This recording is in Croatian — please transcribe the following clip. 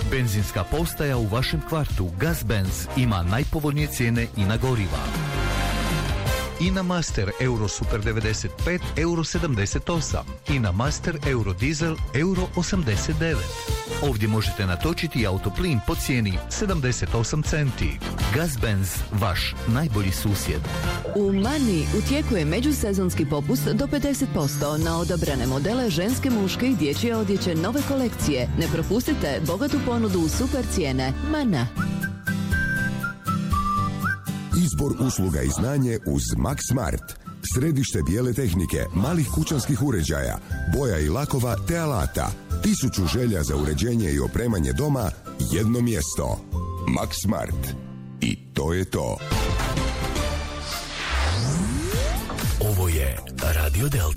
Benzinska postaja u vašem kvartu Gazbenz ima najpovoljnije cijene i na goriva. INA Master Euro Super 95 Euro 78, INA Master Euro Diesel Euro 89. Ovdje možete natočiti autoplin po cijeni 78 centi. Gazbenz, vaš najbolji susjed. U Mani u tijeku je međusezonski popust do 50% na odabrane modele ženske, muške i dječje odjeće nove kolekcije. Ne propustite bogatu ponudu u super cijene. Mana. Izbor usluga i znanje uz Max Smart. Središte bijele tehnike, malih kućanskih uređaja, boja i lakova te alata. 1000 želja za uređenje i opremanje doma, jedno mjesto. Max Smart. I to je to. Ovo je Radio Delta.